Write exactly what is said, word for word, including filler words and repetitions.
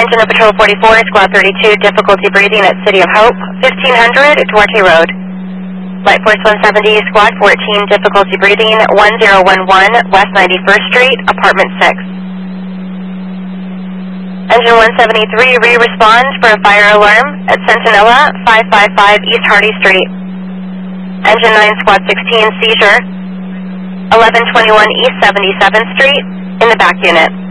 Engine of Patrol forty-four, Squad thirty-two, difficulty breathing at City of Hope, fifteen hundred Duarte Road. Light Force one seventy, Squad fourteen, difficulty breathing, one zero one one West ninety-first Street, Apartment six. Engine one seventy-three, re-respond for a fire alarm at Centinela, five five five East Hardy Street. Engine nine, Squad sixteen, seizure, eleven twenty-one East seventy-seventh Street, in the back unit.